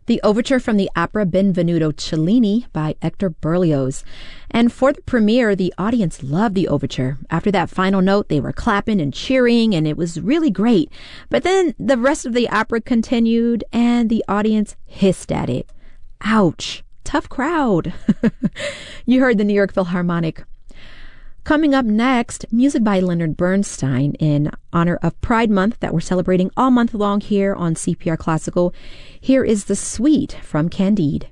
The overture from the opera Benvenuto Cellini by Hector Berlioz. And for the premiere, the audience loved the overture. After that final note, they were clapping and cheering, and it was really great. But then the rest of the opera continued, and the audience hissed at it. Ouch. Tough crowd. You heard the New York Philharmonic. Coming up next, music by Leonard Bernstein in honor of Pride Month that we're celebrating all month long here on CPR Classical. Here is The Suite from Candide.